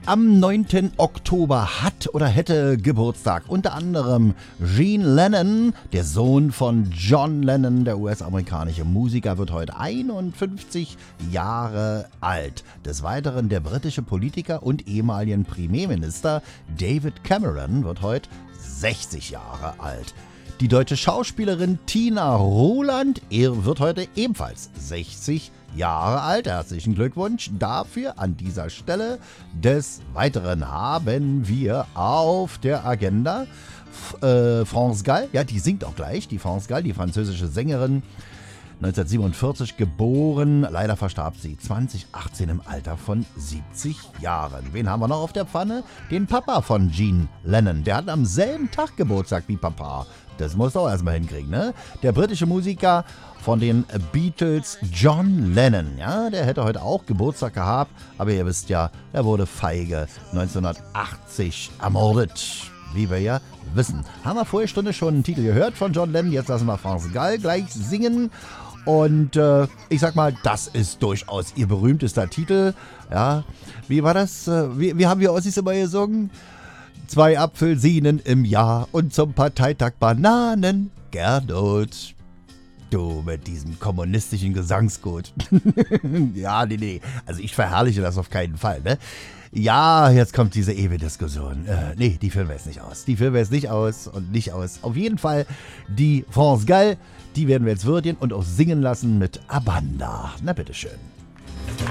Am 9. Oktober hat oder hätte Geburtstag unter anderem Gene Lennon, der Sohn von John Lennon, der US-amerikanische Musiker, wird heute 51 Jahre alt. Des Weiteren der britische Politiker und ehemaligen Premierminister David Cameron wird heute 60 Jahre alt. Die deutsche Schauspielerin Tina Ruland wird heute ebenfalls 60 Jahre alt. Herzlichen Glückwunsch dafür an dieser Stelle. Des Weiteren haben wir auf der Agenda France Gall. Ja, die singt auch gleich. Die France Gall, die französische Sängerin, 1947 geboren. Leider verstarb sie 2018 im Alter von 70 Jahren. Wen haben wir noch auf der Pfanne? Den Papa von Gene Lennon. Der hat am selben Tag Geburtstag wie Papa. Das musst du auch erstmal hinkriegen, ne? Der britische Musiker von den Beatles, John Lennon, ja, der hätte heute auch Geburtstag gehabt, aber ihr wisst ja, er wurde feige 1980 ermordet, wie wir ja wissen. Haben wir vorige Stunde schon einen Titel gehört von John Lennon, jetzt lassen wir France Gall gleich singen. Und ich sag mal, das ist durchaus ihr berühmtester Titel. Ja, wie war das? Wie haben wir Ossis immer gesungen? 2 Apfelsinen im Jahr und zum Parteitag Bananen. Gernot. Du mit diesem kommunistischen Gesangsgut. Ja, nee. Also ich verherrliche das auf keinen Fall, ne? Ja, jetzt kommt diese ewige Diskussion. Nee, die führen wir jetzt nicht aus. Auf jeden Fall die France Gall, die werden wir jetzt würdigen und auch singen lassen mit Abanda. Na bitteschön.